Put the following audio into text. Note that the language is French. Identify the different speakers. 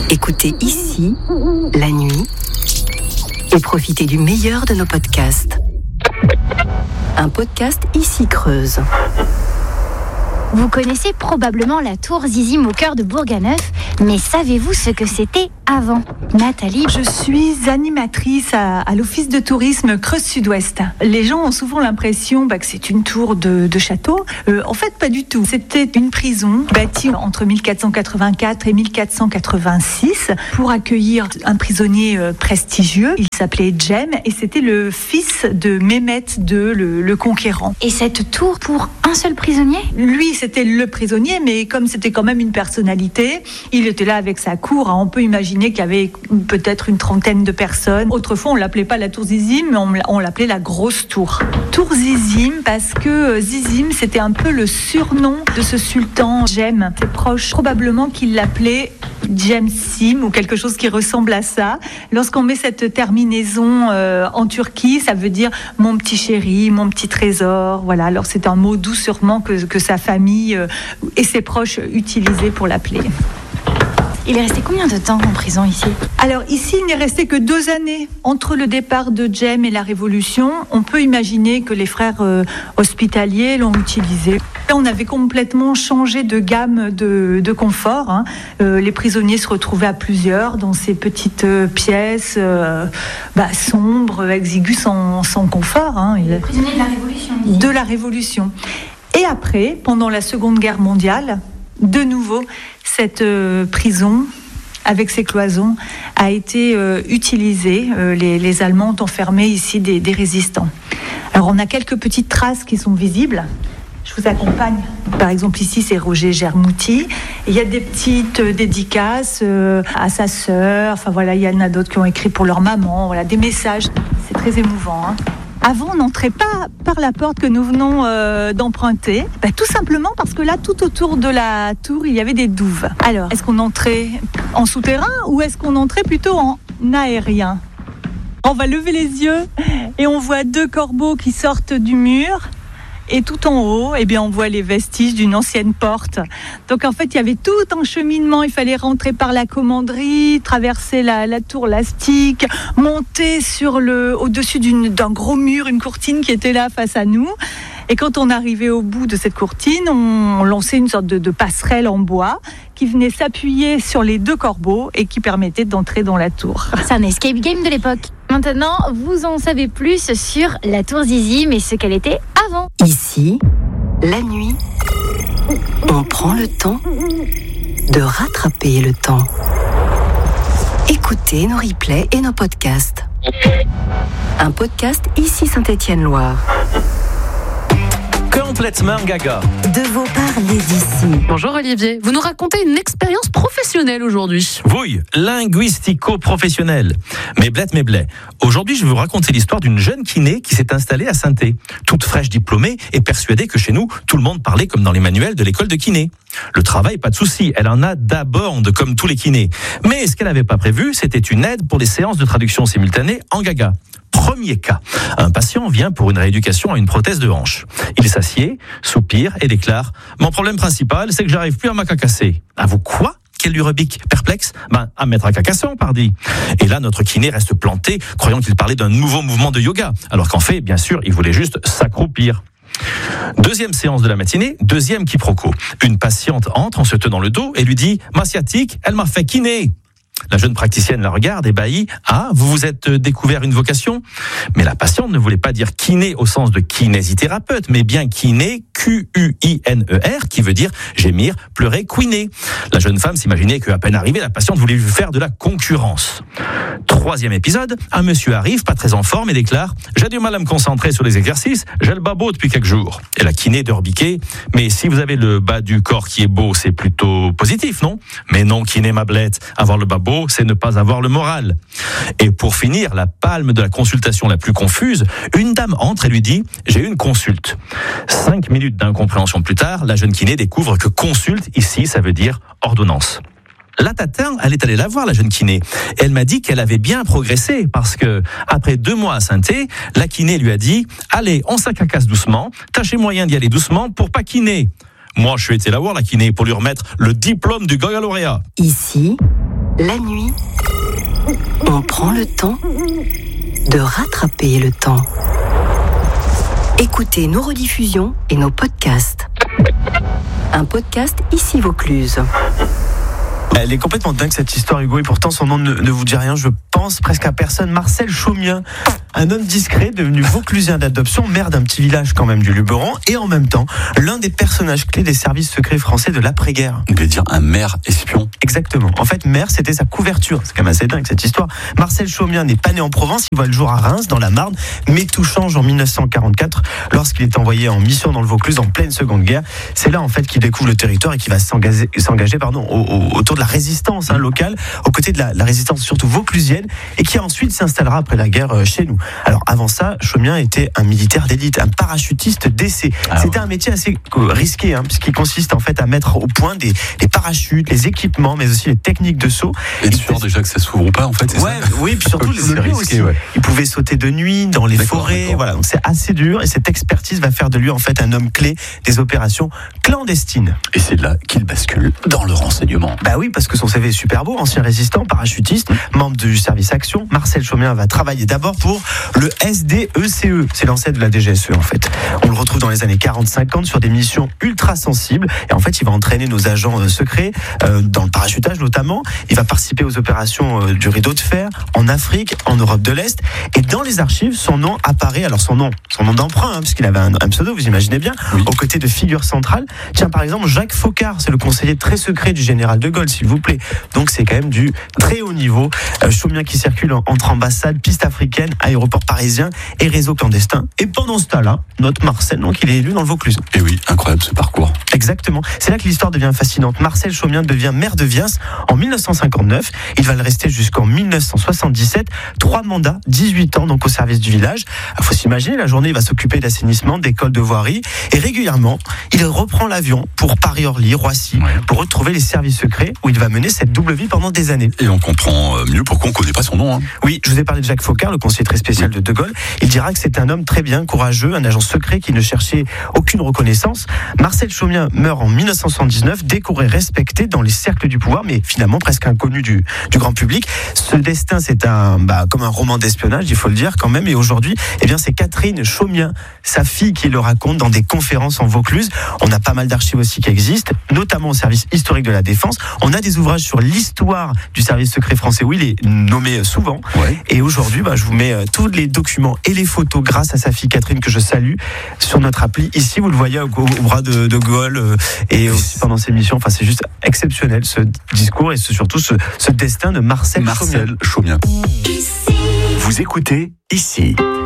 Speaker 1: Écoutez ici, la nuit, et profitez du meilleur de nos podcasts. Un podcast Ici Creuse.
Speaker 2: Vous connaissez probablement la tour Zizim au cœur de Bourganeuf, mais savez-vous ce que c'était avant ? Nathalie ?
Speaker 3: Je suis animatrice à l'office de tourisme Creuse Sud-Ouest. Les gens ont souvent l'impression que c'est une tour de château. En fait, pas du tout. C'était une prison bâtie entre 1484 et 1486 pour accueillir un prisonnier prestigieux. Il s'appelait Jem et c'était le fils de Mehmet II, le conquérant.
Speaker 2: Et cette tour pour un seul prisonnier ?
Speaker 3: Lui, c'était le prisonnier, mais comme c'était quand même une personnalité, il était là avec sa cour. On peut imaginer qu'il y avait peut-être une trentaine de personnes. Autrefois, on l'appelait pas la tour Zizim, mais on l'appelait la grosse tour. Tour Zizim, parce que Zizim, c'était un peu le surnom de ce sultan Jem. C'est proche, probablement qu'il l'appelait Jem Sim ou quelque chose qui ressemble à ça. Lorsqu'on met cette terminaison en Turquie, ça veut dire mon petit chéri, mon petit trésor. Voilà. Alors c'est un mot doux sûrement que sa famille et ses proches utilisaient pour l'appeler.
Speaker 2: Il est resté combien de temps en prison ici ?
Speaker 3: Alors ici, il n'est resté que 2 années. Entre le départ de Jem et la Révolution, on peut imaginer que les frères hospitaliers l'ont utilisé. On avait complètement changé de gamme de confort. Les prisonniers se retrouvaient à plusieurs dans ces petites pièces sombres, exiguës, sans confort.
Speaker 2: Les prisonniers de la Révolution. Ici.
Speaker 3: De la Révolution. Et après, pendant la Seconde Guerre mondiale, de nouveau, cette prison, avec ses cloisons, a été utilisée. Les Allemands ont enfermé ici des résistants. Alors, on a quelques petites traces qui sont visibles. Je vous accompagne. Par exemple, ici, c'est Roger Germouti. Il y a des petites dédicaces à sa sœur. Enfin, voilà, il y en a d'autres qui ont écrit pour leur maman. Voilà, des messages. C'est très émouvant, Avant, on n'entrait pas par la porte que nous venons d'emprunter. Tout simplement parce que là, tout autour de la tour, il y avait des douves. Alors, est-ce qu'on entrait en souterrain ou est-ce qu'on entrait plutôt en aérien ? On va lever les yeux et on voit 2 corbeaux qui sortent du mur. Et tout en haut, on voit les vestiges d'une ancienne porte. Donc en fait, il y avait tout un cheminement. Il fallait rentrer par la commanderie, traverser la tour Lastique, monter au-dessus d'un gros mur, une courtine qui était là face à nous. Et quand on arrivait au bout de cette courtine, on lançait une sorte de passerelle en bois qui venait s'appuyer sur les 2 corbeaux et qui permettait d'entrer dans la tour.
Speaker 2: C'est un escape game de l'époque. Maintenant, vous en savez plus sur la tour Zizim et ce qu'elle était avant.
Speaker 1: Ici, la nuit, on prend le temps de rattraper le temps. Écoutez nos replays et nos podcasts. Un podcast Ici Saint-Étienne-Loire.
Speaker 4: Complètement gaga.
Speaker 1: De vos parlers d'ici.
Speaker 5: Bonjour Olivier, vous nous racontez une expérience professionnelle aujourd'hui.
Speaker 4: Oui, linguistico-professionnelle. Mais blé. Aujourd'hui, je vais vous raconter l'histoire d'une jeune kiné qui s'est installée à Saint-Thé. Toute fraîche diplômée et persuadée que chez nous, tout le monde parlait comme dans les manuels de l'école de kiné. Le travail, pas de souci, elle en a d'abord comme tous les kinés. Mais ce qu'elle n'avait pas prévu, c'était une aide pour les séances de traduction simultanée en gaga. Premier cas, un patient vient pour une rééducation à une prothèse de hanche. Il s'assied, soupire et déclare « Mon problème principal, c'est que j'arrive plus à m'acacasser. » À vous quoi ? Qu'elle lui rebique, perplexe ? À mettre à cacasson, pardi. Et là, notre kiné reste planté, croyant qu'il parlait d'un nouveau mouvement de yoga, alors qu'en fait, bien sûr, il voulait juste s'accroupir. Deuxième séance de la matinée, deuxième quiproquo. Une patiente entre en se tenant le dos et lui dit « Ma sciatique, elle m'a fait kiné !» La jeune praticienne la regarde, ébahie. « Ah, vous vous êtes découvert une vocation ?» Mais la patiente ne voulait pas dire kiné au sens de kinésithérapeute, mais bien kiné, Q-U-I-N-E-R, qui veut dire gémir, pleurer, couiner. La jeune femme s'imaginait qu'à peine arrivée, la patiente voulait lui faire de la concurrence. Troisième épisode, un monsieur arrive, pas très en forme, et déclare « J'ai du mal à me concentrer sur les exercices, j'ai le bas beau depuis quelques jours. » Et la kiné de rebiquer « Mais si vous avez le bas du corps qui est beau, c'est plutôt positif, non ?»« Mais non, kiné ma blette, avoir le bas beau, c'est ne pas avoir le moral. » Et pour finir, la palme de la consultation la plus confuse, une dame entre et lui dit « J'ai eu une consulte. » 5 minutes d'incompréhension plus tard, la jeune kiné découvre que consulte, ici, ça veut dire ordonnance. La tatin, elle est allée la voir, la jeune kiné. Elle m'a dit qu'elle avait bien progressé parce que, après 2 mois à Saint-Thé, la kiné lui a dit « Allez, on s'acacasse doucement, tâchez moyen d'y aller doucement pour pas kiner. » Moi, je suis été la voir, la kiné, pour lui remettre le diplôme du gaga lauréat.
Speaker 1: Ici, La nuit, on prend le temps de rattraper le temps. Écoutez nos rediffusions et nos podcasts. Un podcast ici Vaucluse.
Speaker 6: Elle est complètement dingue cette histoire, Hugo, et pourtant son nom ne vous dit rien, je pense presque à personne. Marcel Chaumien, un homme discret devenu vauclusien d'adoption, maire d'un petit village quand même du Luberon, et en même temps l'un des personnages clés des services secrets français de l'après-guerre.
Speaker 7: On peut dire un maire espion.
Speaker 6: Exactement. En fait, maire, c'était sa couverture. C'est quand même assez dingue cette histoire. Marcel Chaumien n'est pas né en Provence, il voit le jour à Reims, dans la Marne, mais tout change en 1944 lorsqu'il est envoyé en mission dans le Vaucluse en pleine Seconde Guerre. C'est là en fait qu'il découvre le territoire et qu'il va s'engager autour de la résistance locale, aux côtés de la résistance surtout vauclusienne, et qui ensuite s'installera après la guerre chez nous. Alors avant ça, Chaumien était un militaire d'élite, un parachutiste d'essai. C'était un métier assez risqué, puisqu'il consiste en fait à mettre au point des parachutes, les équipements, mais aussi les techniques de saut.
Speaker 7: Et sûr déjà que ça s'ouvre ou pas en fait, c'est ça.
Speaker 6: Oui, puis surtout le lieu aussi. Ouais. Il pouvait sauter de nuit dans les forêts, voilà. Donc c'est assez dur, et cette expertise va faire de lui en fait un homme clé des opérations clandestines.
Speaker 7: Et c'est là qu'il bascule dans le renseignement.
Speaker 6: Bah oui, parce que son CV est super beau, ancien résistant, parachutiste, membre du service Action. Marcel Chaumien va travailler d'abord pour le SDECE, c'est l'ancêtre de la DGSE en fait. On le retrouve dans les années 40-50 sur des missions ultra sensibles, et en fait il va entraîner nos agents secrets dans le parachutage notamment. Il va participer aux opérations du Rideau de Fer en Afrique, en Europe de l'Est, et dans les archives son nom apparaît, alors son nom d'emprunt, puisqu'il avait un pseudo, vous imaginez bien, aux côtés de figures centrales. Tiens, par exemple, Jacques Faucard, c'est le conseiller très secret du général de Gaulle, s'il vous plaît. Donc c'est quand même du très haut niveau. Chaumien qui circule entre ambassades, pistes africaines, aéroports parisiens et réseaux clandestins. Et pendant ce temps-là, notre Marcel, donc il est élu dans le Vaucluse.
Speaker 7: Et oui, incroyable ce parcours.
Speaker 6: Exactement. C'est là que l'histoire devient fascinante. Marcel Chaumien devient maire de Viens en 1959. Il va le rester jusqu'en 1977. 3 mandats, 18 ans donc au service du village. Il faut s'imaginer, la journée, il va s'occuper d'assainissement, d'école, de voirie. Et régulièrement, il reprend l'avion pour Paris-Orly, Roissy, pour retrouver les services secrets où il va mener cette double vie pendant des années.
Speaker 7: Et on comprend mieux pourquoi on ne connaît pas son nom.
Speaker 6: Oui, je vous ai parlé de Jacques Faucard, le conseiller très spécial de Gaulle. Il dira que c'est un homme très bien, courageux, un agent secret qui ne cherchait aucune reconnaissance. Marcel Chaumien meurt en 1979, décoré, respecté dans les cercles du pouvoir, mais finalement presque inconnu du grand public. Ce destin, c'est comme un roman d'espionnage, il faut le dire quand même. Et aujourd'hui, c'est Catherine Chaumien, sa fille, qui le raconte dans des conférences en Vaucluse. On a pas mal d'archives aussi qui existent, notamment au service historique de la Défense. On a des ouvrages sur l'histoire du service secret français où il est nommé souvent. Et aujourd'hui, je vous mets tous les documents et les photos grâce à sa fille Catherine, que je salue, sur notre appli. Ici, vous le voyez au bras de Gaulle et aussi pendant ses missions. Enfin, c'est juste exceptionnel ce discours et surtout ce destin de Marcel Chaumien.
Speaker 7: Vous écoutez Ici.